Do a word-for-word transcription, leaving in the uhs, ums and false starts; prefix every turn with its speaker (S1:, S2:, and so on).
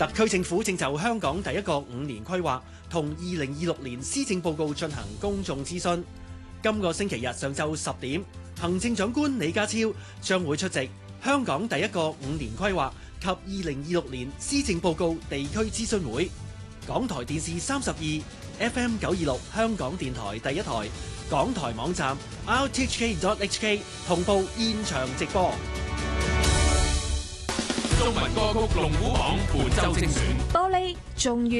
S1: 特區政府正就香港第一個五年規劃同二零二六年施政報告進行公眾諮詢。今個星期日上晝十點，行政長官李家超將會出席香港第一個五年規劃及二零二六年施政報告地區諮詢會。港台電視三十二 F M 九二六香港電台第一台，港台網站 r t h k dot h k 同步現場直播。
S2: 中文歌曲龍虎榜本周精選，
S3: 玻璃終於